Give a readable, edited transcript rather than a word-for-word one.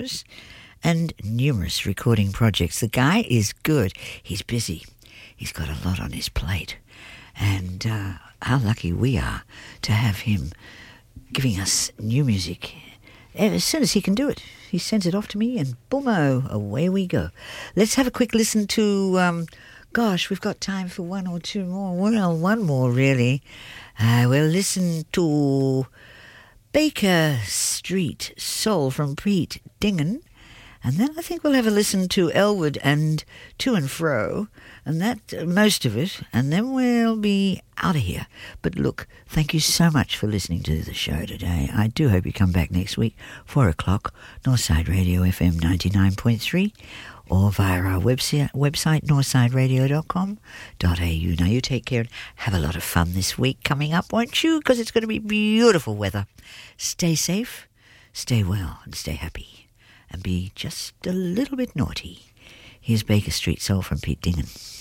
shows and numerous recording projects. The guy is good. He's busy. He's got a lot on his plate. And how lucky we are to have him giving us new music as soon as he can do it. He sends it off to me and boom-o, away we go. Let's have a quick listen to, we've got time for one or two more. Well, one more really. We'll listen to Baker Street Soul from Pete Dingen. And then I think we'll have a listen to Elwood and To and Fro, and that, most of it, and then we'll be out of here. But look, thank you so much for listening to the show today. I do hope you come back next week, 4 o'clock, Northside Radio FM 99.3, or via our website, northsideradio.com.au. Now you take care and have a lot of fun this week coming up, won't you? Because it's going to be beautiful weather. Stay safe, stay well, and stay happy. And be just a little bit naughty. Here's Baker Street Soul from Pete Dingen.